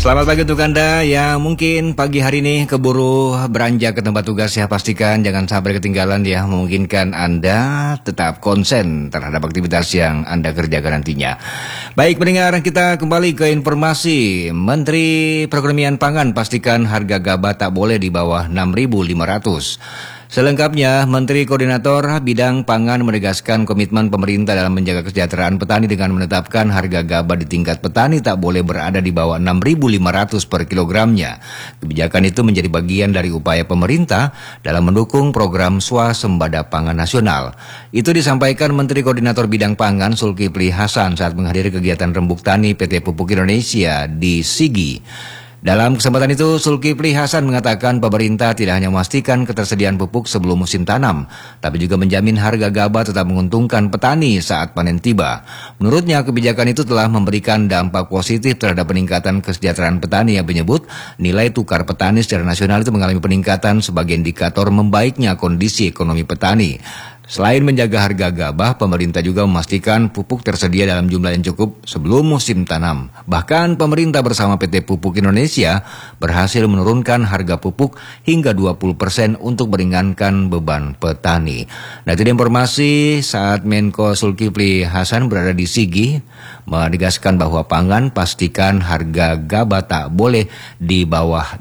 Selamat pagi untuk Anda yang mungkin pagi hari ini keburu beranjak ke tempat tugas ya. Pastikan jangan sampai ketinggalan ya. Memungkinkan Anda tetap konsen terhadap aktivitas yang Anda kerjakan nantinya. Baik pendengar, kita kembali ke informasi. Menteri Perekonomian Pangan pastikan harga gabah tak boleh di bawah 6.500. Selengkapnya, Menteri Koordinator Bidang Pangan menegaskan komitmen pemerintah dalam menjaga kesejahteraan petani dengan menetapkan harga gabah di tingkat petani tak boleh berada di bawah 6.500 per kilogramnya. Kebijakan itu menjadi bagian dari upaya pemerintah dalam mendukung program swasembada pangan nasional. Itu disampaikan Menteri Koordinator Bidang Pangan Zulkifli Hasan saat menghadiri kegiatan Rembuk Tani PT Pupuk Indonesia di Sigi. Dalam kesempatan itu, Zulkifli Hasan mengatakan pemerintah tidak hanya memastikan ketersediaan pupuk sebelum musim tanam, tapi juga menjamin harga gabah tetap menguntungkan petani saat panen tiba. Menurutnya, kebijakan itu telah memberikan dampak positif terhadap peningkatan kesejahteraan petani yang menyebut nilai tukar petani secara nasional itu mengalami peningkatan sebagai indikator membaiknya kondisi ekonomi petani. Selain menjaga harga gabah, pemerintah juga memastikan pupuk tersedia dalam jumlah yang cukup sebelum musim tanam. Bahkan pemerintah bersama PT Pupuk Indonesia berhasil menurunkan harga pupuk hingga 20% untuk meringankan beban petani. Nah, itu informasi saat Menko Zulkifli Hasan berada di Sigi menegaskan bahwa pangan pastikan harga gabah tak boleh di bawah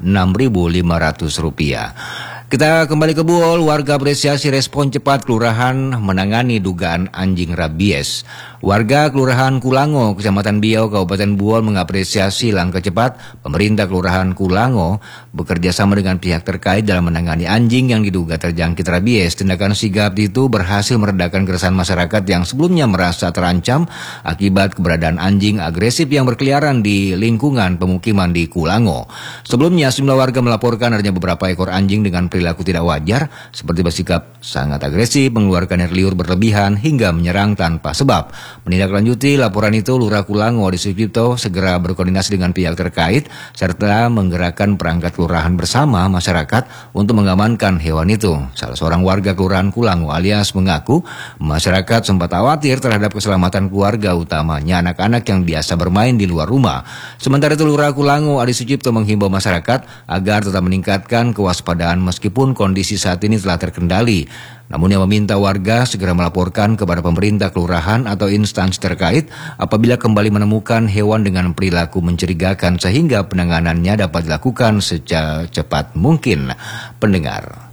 Rp6.500. Kita kembali ke Buol, warga apresiasi respon cepat kelurahan menangani dugaan anjing rabies. Warga Kelurahan Kulango, Kecamatan Biau, Kabupaten Buol mengapresiasi langkah cepat pemerintah Kelurahan Kulango bekerja sama dengan pihak terkait dalam menangani anjing yang diduga terjangkit rabies. Tindakan sigap itu berhasil meredakan keresahan masyarakat yang sebelumnya merasa terancam akibat keberadaan anjing agresif yang berkeliaran di lingkungan pemukiman di Kulango. Sebelumnya, sejumlah warga melaporkan adanya beberapa ekor anjing dengan perilaku tidak wajar, seperti bersikap sangat agresif, mengeluarkan air liur berlebihan, hingga menyerang tanpa sebab. Menindaklanjuti laporan itu, Lurah Kulango Adi Sucipto segera berkoordinasi dengan pihak terkait, serta menggerakkan perangkat kelurahan bersama masyarakat untuk mengamankan hewan itu. Salah seorang warga Kelurahan Kulango alias mengaku, masyarakat sempat khawatir terhadap keselamatan keluarga, utamanya anak-anak yang biasa bermain di luar rumah. Sementara itu, Lurah Kulango Adi Sucipto menghimbau masyarakat agar tetap meningkatkan kewaspadaan meskipun kondisi saat ini telah terkendali. Namun ia meminta warga segera melaporkan kepada pemerintah kelurahan atau instansi terkait apabila kembali menemukan hewan dengan perilaku mencurigakan sehingga penanganannya dapat dilakukan secepat mungkin. Pendengar.